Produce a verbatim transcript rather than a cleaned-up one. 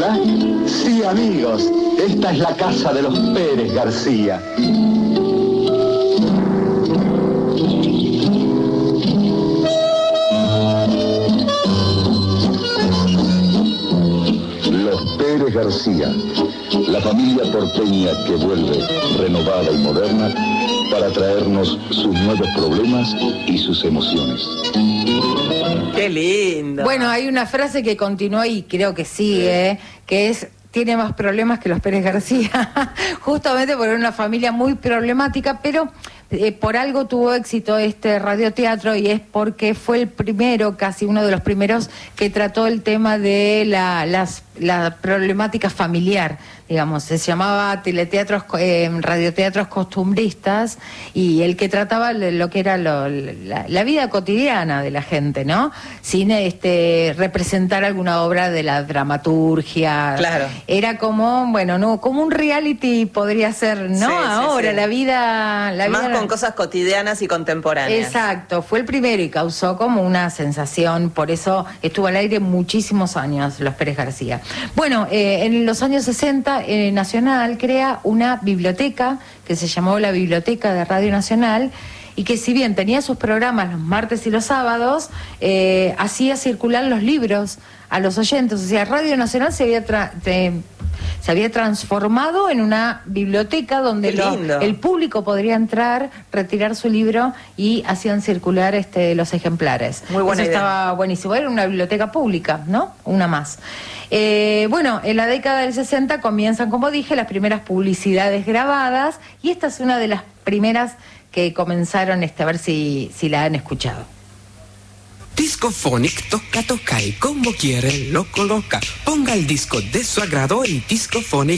García? Sí, amigos, esta es la casa de los Pérez García. Los Pérez García, la familia porteña que vuelve renovada y moderna para traernos sus nuevos problemas y sus emociones. ¡Qué lindo! Bueno, hay una frase que continuó y creo que sigue, sí. que es: tiene más problemas que los Pérez García, justamente por una familia muy problemática, pero eh, por algo tuvo éxito este radioteatro, y es porque fue el primero, casi uno de los primeros, que trató el tema de la, las, la problemática familiar, digamos. Se llamaba teleteatros, eh, radioteatros costumbristas, y el que trataba lo que era lo, la, la vida cotidiana de la gente, ¿no? Sin este representar alguna obra de la dramaturgia. Claro. Era como, bueno, no, como un reality podría ser, ¿no? Sí, Ahora, sí, sí. la vida... La Más vida... con cosas cotidianas y contemporáneas. Exacto, fue el primero y causó como una sensación, por eso estuvo al aire muchísimos años los Pérez García. Bueno, eh, en los años sesenta, eh, Nacional crea una biblioteca que se llamó la Biblioteca de Radio Nacional, y que si bien tenía sus programas los martes y los sábados, eh, hacía circular los libros a los oyentes. O sea, Radio Nacional se había tra- te, se había transformado en una biblioteca donde lo, el público podría entrar, retirar su libro, y hacían circular este, los ejemplares. Muy buena Eso idea. Estaba buenísimo. Era una biblioteca pública, ¿no? Una más. Eh, bueno, en la década del sesenta comienzan, como dije, las primeras publicidades grabadas, y esta es una de las primeras que comenzaron, este, a ver si, si la han escuchado. Discophonic toca, toca y como quiere lo coloca. Ponga el disco de su agrado y Discophonic